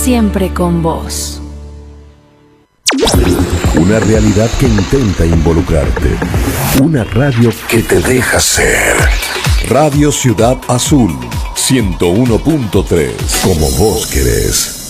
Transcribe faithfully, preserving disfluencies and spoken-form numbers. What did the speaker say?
siempre con vos. Una realidad que intenta involucrarte. Una radio que te deja ser. Radio Ciudad Azul, ciento uno punto tres. Como vos querés.